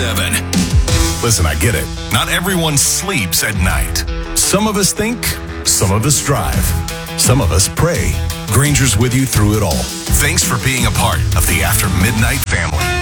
7. Listen, I get it. Not everyone sleeps at night. Some of us think, some of us drive, some of us pray. Granger's with you through it all. Thanks for being a part of the After Midnight family.